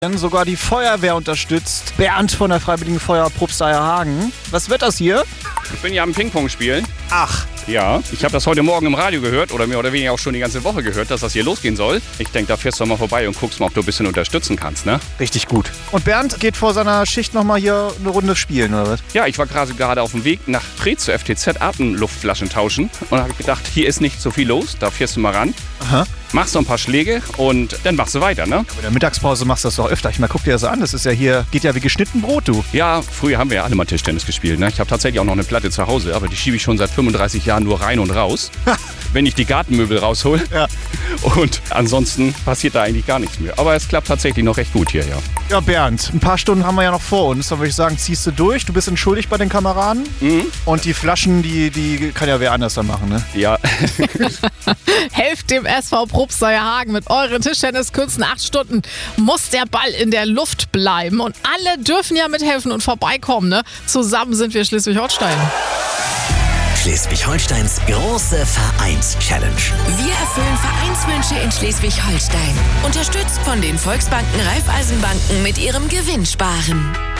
Sogar die Feuerwehr unterstützt. Bernd von der Freiwilligen Feuerwehr Probsteierhagen. Was wird das hier? Ich bin ja am Ping-Pong spielen. Ach. Ja, ich habe das heute Morgen im Radio gehört oder mehr oder weniger auch schon die ganze Woche gehört, dass das hier losgehen soll. Ich denke, da fährst du mal vorbei und guckst mal, ob du ein bisschen unterstützen kannst, ne? Richtig gut. Und Bernd geht vor seiner Schicht nochmal hier eine Runde spielen, oder was? Ja, ich war gerade auf dem Weg nach Preetz zur FTZ Atemluftflaschen tauschen und habe gedacht, hier ist nicht so viel los, da fährst du mal ran. Aha. Machst noch ein paar Schläge und dann machst du weiter, ne? Aber in der Mittagspause machst du das doch öfter. Ich meine, guck dir das an, das ist ja hier, geht ja wie geschnitten Brot, du. Ja, früher haben wir ja alle mal Tischtennis gespielt, ne? Ich habe tatsächlich auch noch eine Platte zu Hause, aber die schiebe ich schon seit 35 Jahren nur rein und raus, wenn ich die Gartenmöbel raushol. Ja. Und ansonsten passiert da eigentlich gar nichts mehr. Aber es klappt tatsächlich noch recht gut hier, ja. Ja, Bernd, ein paar Stunden haben wir ja noch vor uns. Dann würde ich sagen, ziehst du durch. Du bist entschuldigt bei den Kameraden. Mhm. Und die Flaschen, die kann ja wer anders dann machen, ne? Ja. Helft dem SV Probsteierhagen mit euren Tischtenniskünsten. 8 Stunden muss der Ball in der Luft bleiben. Und alle dürfen ja mithelfen und vorbeikommen, ne? Zusammen sind wir Schleswig-Holstein. Schleswig-Holsteins große Vereins-Challenge. Wir erfüllen Vereinswünsche in Schleswig-Holstein. Unterstützt von den Volksbanken Raiffeisenbanken mit ihrem Gewinnsparen.